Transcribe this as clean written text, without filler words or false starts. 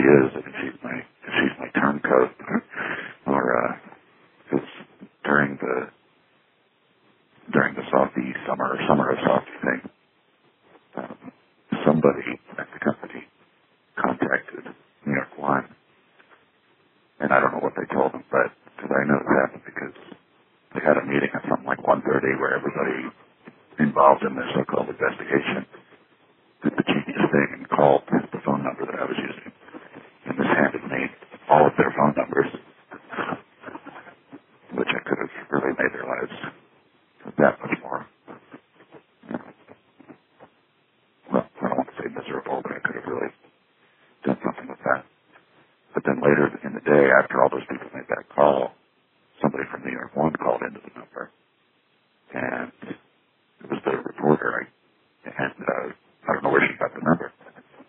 is, if she's my turncoat, or because during the Softy summer of Softy thing, somebody at the company contacted New York One, and I don't know what they told them, but because I know this happened because they had a meeting at something like 1:30 where everybody involved in this so-called investigation did the genius thing and called the phone number that I was using, and this handed me all of their phone numbers, which I could have really made their lives that much more, well, I don't want to say miserable, but I could have really done something with that. But then later